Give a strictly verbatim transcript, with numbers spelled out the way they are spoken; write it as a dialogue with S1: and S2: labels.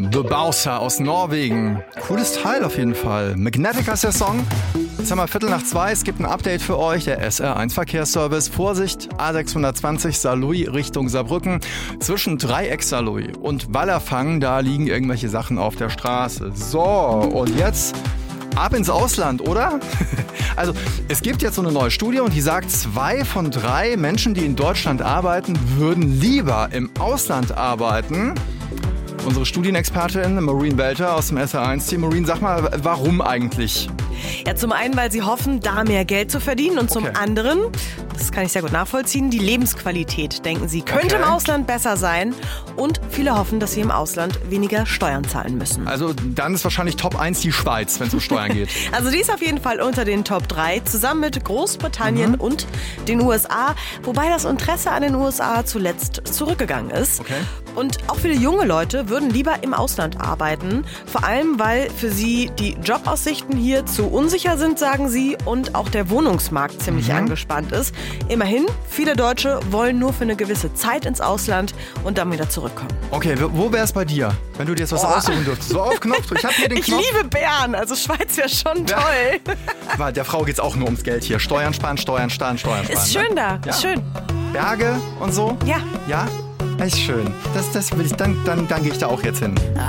S1: The Bowser aus Norwegen. Cooles Teil auf jeden Fall. Magnetic heißt der Song. Jetzt haben wir Viertel nach zwei. Es gibt ein Update für euch. Der S R eins Verkehrsservice. Vorsicht, A sechshundertzwanzig Saarlouis Richtung Saarbrücken. Zwischen Dreieck Saarlouis und Wallerfangen, da liegen irgendwelche Sachen auf der Straße. So, und jetzt ab ins Ausland, oder? Also, es gibt jetzt so eine neue Studie und die sagt, zwei von drei Menschen, die in Deutschland arbeiten, würden lieber im Ausland arbeiten. Unsere Studienexpertin Maureen Belter aus dem S R eins Team. Maureen, sag mal, warum eigentlich?
S2: Ja, zum einen, weil sie hoffen, da mehr Geld zu verdienen und zum
S1: Okay.
S2: anderen, das kann ich sehr gut nachvollziehen, die Lebensqualität, denken sie, könnte
S1: Okay.
S2: im Ausland besser sein und viele hoffen, dass sie im Ausland weniger Steuern zahlen müssen.
S1: Also, dann ist wahrscheinlich Top eins die Schweiz, wenn es um Steuern geht.
S2: Also die ist auf jeden Fall unter den Top drei, zusammen mit Großbritannien
S1: Mhm.
S2: und den U S A, wobei das Interesse an den U S A zuletzt zurückgegangen ist.
S1: Okay.
S2: Und auch viele junge Leute würden lieber im Ausland arbeiten, vor allem weil für sie die Jobaussichten hier zu unsicher sind, sagen sie, und auch der Wohnungsmarkt ziemlich
S1: Mhm.
S2: angespannt ist. Immerhin, viele Deutsche wollen nur für eine gewisse Zeit ins Ausland und dann wieder zurückkommen.
S1: Okay, wo wäre es bei dir, wenn du dir jetzt was
S2: Oh.
S1: aussuchen dürftest? So auf Knopf. Ich habe hier den
S2: Ich
S1: Knopf.
S2: liebe Bern, also Schweiz wäre schon
S1: Ja.
S2: toll.
S1: Aber der Frau geht's auch nur ums Geld hier. Steuern sparen, Steuern sparen, Steuern sparen.
S2: Ist
S1: ne?
S2: schön da,
S1: Ja.
S2: ist schön.
S1: Berge und so?
S2: Ja.
S1: Ja? Ist schön. Das, das will ich, dann, dann, dann gehe ich da auch jetzt hin.